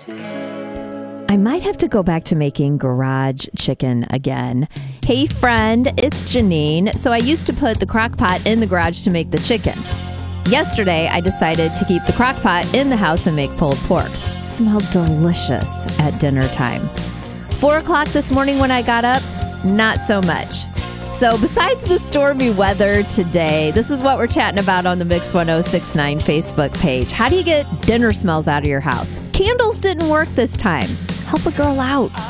I might have to go back to making garage chicken again. Hey friend, it's Janine. So I used to put the crock pot in the garage to make the chicken. Yesterday, I decided to keep the crock pot in the house and make pulled pork. Smelled delicious at dinner time. 4 o'clock this morning when I got up, not so much. So besides the stormy weather today, this is what we're chatting about on the Mix 1069 Facebook page. How do you get dinner smells out of your house? Candles didn't work this time. Help a girl out.